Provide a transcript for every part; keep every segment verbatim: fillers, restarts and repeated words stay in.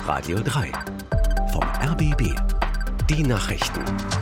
Radio drei. Vom R B B. Die Nachrichten.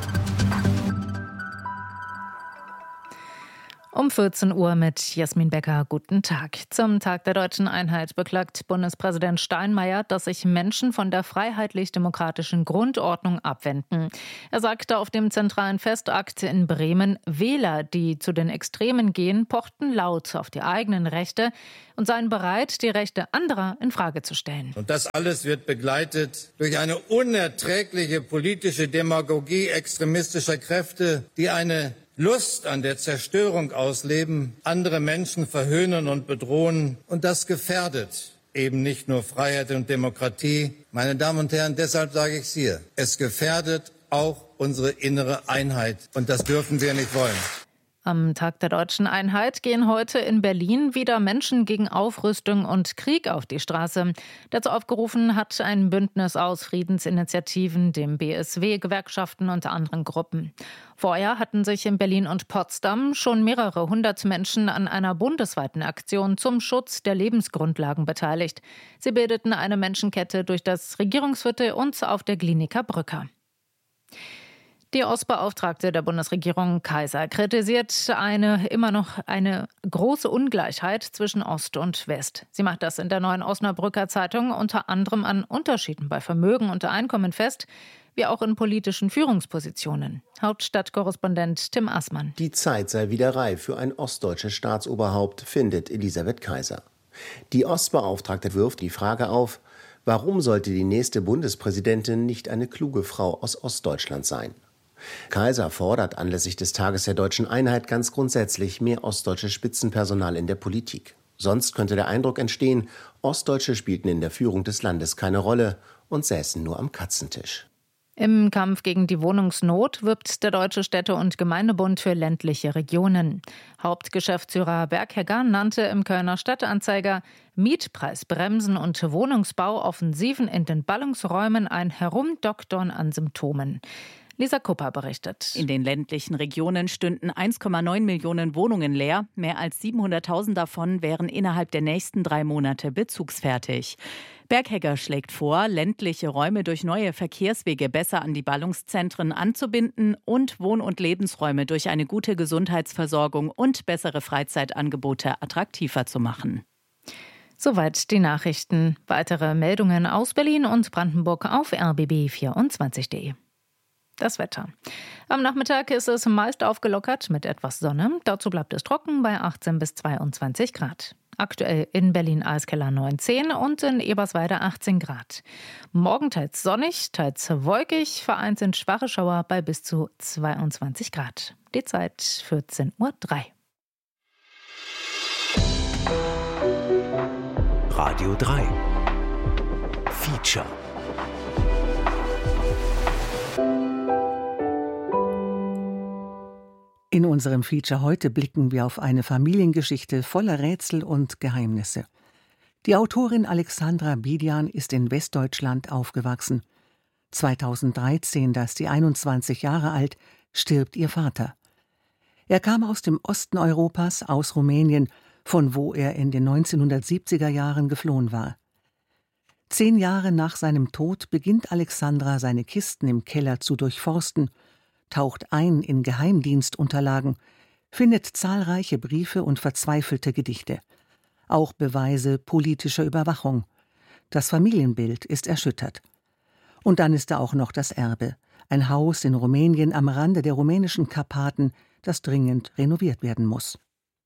Um vierzehn Uhr mit Jasmin Becker. Guten Tag. Zum Tag der Deutschen Einheit beklagt Bundespräsident Steinmeier, dass sich Menschen von der freiheitlich-demokratischen Grundordnung abwenden. Er sagte auf dem zentralen Festakt in Bremen, Wähler, die zu den Extremen gehen, pochten laut auf die eigenen Rechte und seien bereit, die Rechte anderer in Frage zu stellen. Und das alles wird begleitet durch eine unerträgliche politische Demagogie extremistischer Kräfte, die eine Lust an der Zerstörung ausleben, andere Menschen verhöhnen und bedrohen. Und das gefährdet eben nicht nur Freiheit und Demokratie. Meine Damen und Herren, deshalb sage ich es hier. Es gefährdet auch unsere innere Einheit. Und das dürfen wir nicht wollen. Am Tag der Deutschen Einheit gehen heute in Berlin wieder Menschen gegen Aufrüstung und Krieg auf die Straße. Dazu aufgerufen hat ein Bündnis aus Friedensinitiativen, dem B S W, Gewerkschaften und anderen Gruppen. Vorher hatten sich in Berlin und Potsdam schon mehrere hundert Menschen an einer bundesweiten Aktion zum Schutz der Lebensgrundlagen beteiligt. Sie bildeten eine Menschenkette durch das Regierungsviertel und auf der Glienicke Brücke. Die Ostbeauftragte der Bundesregierung Kaiser kritisiert eine immer noch eine große Ungleichheit zwischen Ost und West. Sie macht das in der Neuen Osnabrücker Zeitung unter anderem an Unterschieden bei Vermögen und Einkommen fest, wie auch in politischen Führungspositionen. Hauptstadtkorrespondent Tim Assmann. Die Zeit sei wieder reif für ein ostdeutsches Staatsoberhaupt, findet Elisabeth Kaiser. Die Ostbeauftragte wirft die Frage auf, warum sollte die nächste Bundespräsidentin nicht eine kluge Frau aus Ostdeutschland sein? Kaiser fordert anlässlich des Tages der Deutschen Einheit ganz grundsätzlich mehr ostdeutsches Spitzenpersonal in der Politik. Sonst könnte der Eindruck entstehen, Ostdeutsche spielten in der Führung des Landes keine Rolle und säßen nur am Katzentisch. Im Kampf gegen die Wohnungsnot wirbt der Deutsche Städte- und Gemeindebund für ländliche Regionen. Hauptgeschäftsführer Berghegger nannte im Kölner Stadtanzeiger Mietpreisbremsen und Wohnungsbauoffensiven in den Ballungsräumen ein Herumdoktern an Symptomen. Lisa Kupper berichtet. In den ländlichen Regionen stünden eins Komma neun Millionen Wohnungen leer. Mehr als siebenhunderttausend davon wären innerhalb der nächsten drei Monate bezugsfertig. Berghegger schlägt vor, ländliche Räume durch neue Verkehrswege besser an die Ballungszentren anzubinden und Wohn- und Lebensräume durch eine gute Gesundheitsversorgung und bessere Freizeitangebote attraktiver zu machen. Soweit die Nachrichten. Weitere Meldungen aus Berlin und Brandenburg auf r b b vierundzwanzig punkt d e. Das Wetter. Am Nachmittag ist es meist aufgelockert mit etwas Sonne. Dazu bleibt es trocken bei achtzehn bis zweiundzwanzig Grad. Aktuell in Berlin-Eiskeller neunzehn und in Eberswalde achtzehn Grad. Morgen teils sonnig, teils wolkig, vereinzelt schwache Schauer bei bis zu zweiundzwanzig Grad. Die Zeit vierzehn Uhr drei. Radio drei. Feature. In unserem Feature heute blicken wir auf eine Familiengeschichte voller Rätsel und Geheimnisse. Die Autorin Alexandra Bidian ist in Westdeutschland aufgewachsen. zweitausenddreizehn, da ist sie einundzwanzig Jahre alt, stirbt ihr Vater. Er kam aus dem Osten Europas, aus Rumänien, von wo er in den neunzehnhundertsiebziger Jahren geflohen war. Zehn Jahre nach seinem Tod beginnt Alexandra, seine Kisten im Keller zu durchforsten, taucht ein in Geheimdienstunterlagen, findet zahlreiche Briefe und verzweifelte Gedichte. Auch Beweise politischer Überwachung. Das Familienbild ist erschüttert. Und dann ist da auch noch das Erbe. Ein Haus in Rumänien am Rande der rumänischen Karpaten, das dringend renoviert werden muss.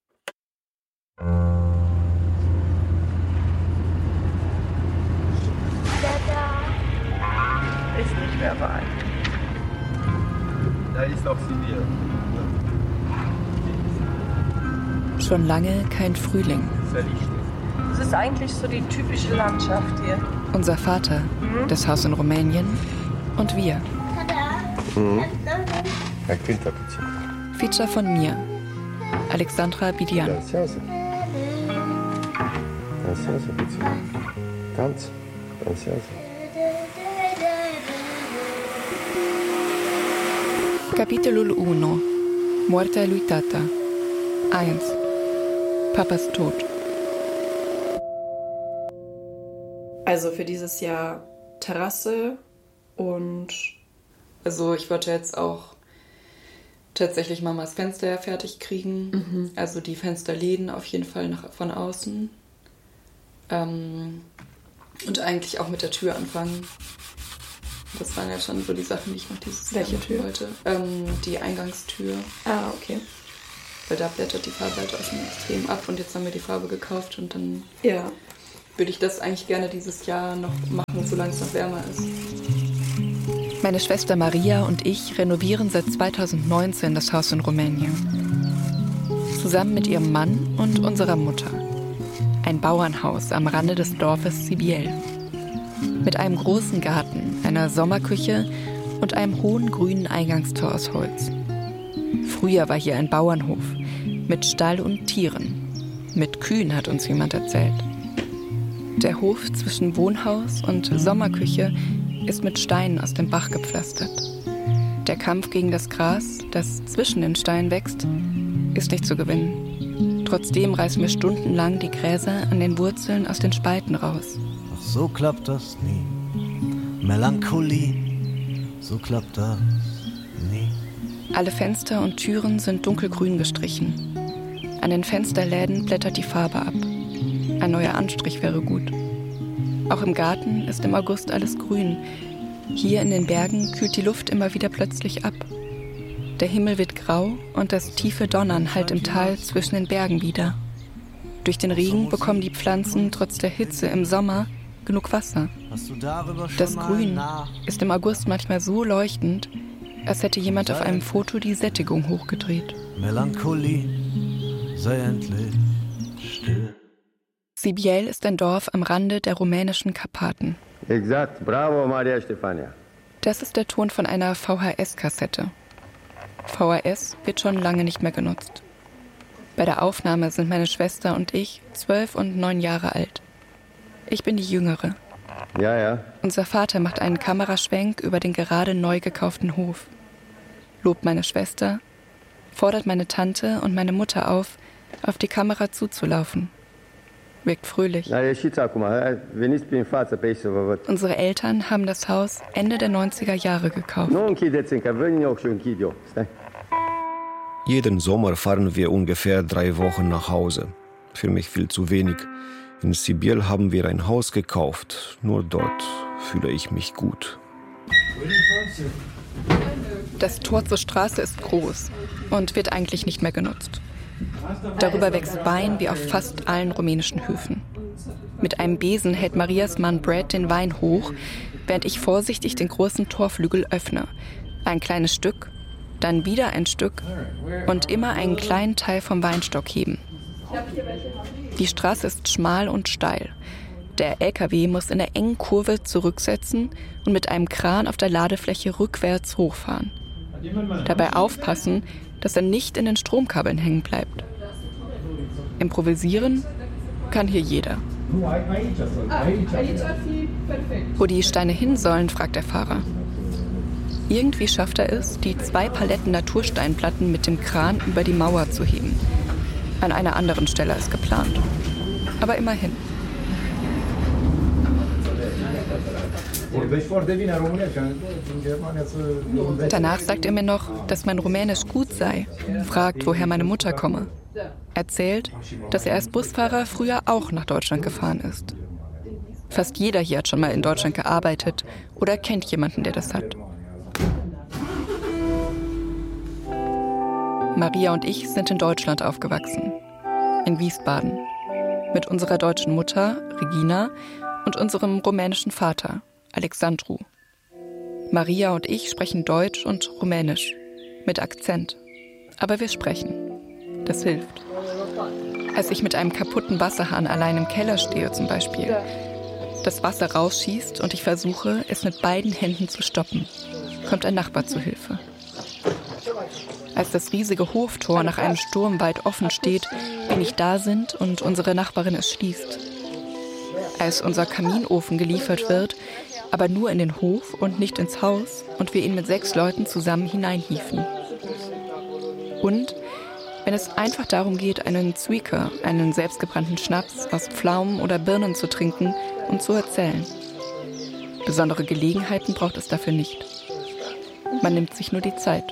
Ist nicht mehr wahr. Da ist auch sie wieder. Schon lange kein Frühling. Das ist eigentlich so die typische Landschaft hier. Unser Vater, mhm. das Haus in Rumänien und wir. Mhm. Feature von mir, Alexandra Bidian. Tanz. Capitolul uno. Moartea lui Tata. eins. Papas Tod. Also für dieses Jahr Terrasse und also ich wollte jetzt auch tatsächlich Mamas Fenster fertig kriegen. Mhm. Also die Fensterläden auf jeden Fall nach, von außen. Ähm, und eigentlich auch mit der Tür anfangen. Das waren ja schon so die Sachen, die ich noch dieses Jahr machen wollte. Ähm, die Eingangstür. Ah, okay. Weil da blättert die Farbe halt auch schon extrem ab und jetzt haben wir die Farbe gekauft und dann ja. würde ich das eigentlich gerne dieses Jahr noch machen, solange es noch wärmer ist. Meine Schwester Maria und ich renovieren seit zweitausendneunzehn das Haus in Rumänien. Zusammen mit ihrem Mann und unserer Mutter. Ein Bauernhaus am Rande des Dorfes Sibiel. Mit einem großen Garten, einer Sommerküche und einem hohen grünen Eingangstor aus Holz. Früher war hier ein Bauernhof mit Stall und Tieren. Mit Kühen, hat uns jemand erzählt. Der Hof zwischen Wohnhaus und Sommerküche ist mit Steinen aus dem Bach gepflastert. Der Kampf gegen das Gras, das zwischen den Steinen wächst, ist nicht zu gewinnen. Trotzdem reißen wir stundenlang die Gräser an den Wurzeln aus den Spalten raus. Doch so klappt das nie. Melancholie, so klappt das nie. Alle Fenster und Türen sind dunkelgrün gestrichen. An den Fensterläden blättert die Farbe ab. Ein neuer Anstrich wäre gut. Auch im Garten ist im August alles grün. Hier in den Bergen kühlt die Luft immer wieder plötzlich ab. Der Himmel wird grau und das tiefe Donnern hallt im Tal zwischen den Bergen wieder. Durch den Regen bekommen die Pflanzen trotz der Hitze im Sommer genug Wasser. Das Grün ist im August manchmal so leuchtend, als hätte jemand auf einem Foto die Sättigung hochgedreht. Melancholie, sei endlich still. Sibiel ist ein Dorf am Rande der rumänischen Karpaten. Exakt, bravo Maria Stefania. Das ist der Ton von einer V H S-Kassette. V H S wird schon lange nicht mehr genutzt. Bei der Aufnahme sind meine Schwester und ich zwölf und neun Jahre alt. Ich bin die Jüngere. Ja, ja. Unser Vater macht einen Kameraschwenk über den gerade neu gekauften Hof. Lobt meine Schwester, fordert meine Tante und meine Mutter auf, auf die Kamera zuzulaufen. Wirkt fröhlich. Unsere Eltern haben das Haus Ende der neunziger Jahre gekauft. Jeden Sommer fahren wir ungefähr drei Wochen nach Hause. Für mich viel zu wenig. In Sibiel haben wir ein Haus gekauft. Nur dort fühle ich mich gut. Das Tor zur Straße ist groß und wird eigentlich nicht mehr genutzt. Darüber wächst Wein wie auf fast allen rumänischen Höfen. Mit einem Besen hält Marias Mann Brad den Wein hoch, während ich vorsichtig den großen Torflügel öffne. Ein kleines Stück, dann wieder ein Stück und immer einen kleinen Teil vom Weinstock heben. Die Straße ist schmal und steil. Der L K W muss in der engen Kurve zurücksetzen und mit einem Kran auf der Ladefläche rückwärts hochfahren. Dabei aufpassen, dass er nicht in den Stromkabeln hängen bleibt. Improvisieren kann hier jeder. Wo die Steine hin sollen, fragt der Fahrer. Irgendwie schafft er es, die zwei Paletten Natursteinplatten mit dem Kran über die Mauer zu heben. An einer anderen Stelle als geplant. Aber immerhin. Danach sagt er mir noch, dass mein Rumänisch gut sei, fragt, woher meine Mutter komme. Erzählt, dass er als Busfahrer früher auch nach Deutschland gefahren ist. Fast jeder hier hat schon mal in Deutschland gearbeitet oder kennt jemanden, der das hat. Maria und ich sind in Deutschland aufgewachsen. In Wiesbaden. Mit unserer deutschen Mutter, Regina, und unserem rumänischen Vater, Alexandru. Maria und ich sprechen Deutsch und Rumänisch. Mit Akzent. Aber wir sprechen. Das hilft. Als ich mit einem kaputten Wasserhahn allein im Keller stehe zum Beispiel, das Wasser rausschießt und ich versuche, es mit beiden Händen zu stoppen, kommt ein Nachbar zu Hilfe. Als das riesige Hoftor nach einem Sturm weit offen steht, wir nicht da sind und unsere Nachbarin es schließt. Als unser Kaminofen geliefert wird, aber nur in den Hof und nicht ins Haus und wir ihn mit sechs Leuten zusammen hineinhieven. Und wenn es einfach darum geht, einen Zwieker, einen selbstgebrannten Schnaps aus Pflaumen oder Birnen zu trinken und zu erzählen. Besondere Gelegenheiten braucht es dafür nicht. Man nimmt sich nur die Zeit.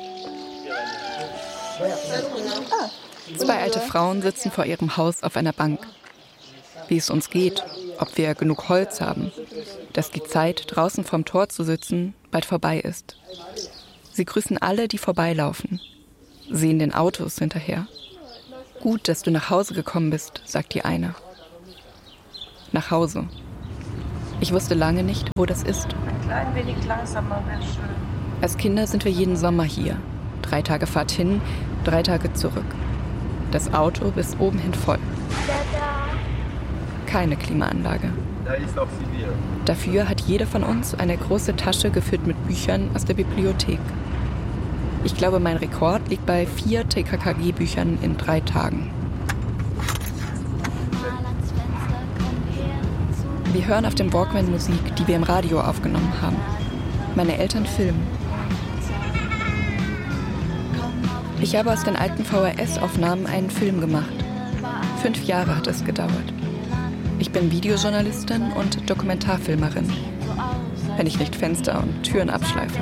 Zwei alte Frauen sitzen vor ihrem Haus auf einer Bank. Wie es uns geht, ob wir genug Holz haben, dass die Zeit, draußen vorm Tor zu sitzen, bald vorbei ist. Sie grüßen alle, die vorbeilaufen, sehen den Autos hinterher. Gut, dass du nach Hause gekommen bist, sagt die eine. Nach Hause. Ich wusste lange nicht, wo das ist. Ein klein wenig langsamer wäre schön. Als Kinder sind wir jeden Sommer hier. Drei Tage Fahrt hin, drei Tage zurück. Das Auto bis oben hin voll. Keine Klimaanlage. Dafür hat jeder von uns eine große Tasche gefüllt mit Büchern aus der Bibliothek. Ich glaube, mein Rekord liegt bei vier T K K G-Büchern in drei Tagen. Wir hören auf dem Walkman Musik, die wir im Radio aufgenommen haben. Meine Eltern filmen. Ich habe aus den alten V H S-Aufnahmen einen Film gemacht. Fünf Jahre hat es gedauert. Ich bin Videojournalistin und Dokumentarfilmerin, wenn ich nicht Fenster und Türen abschleife.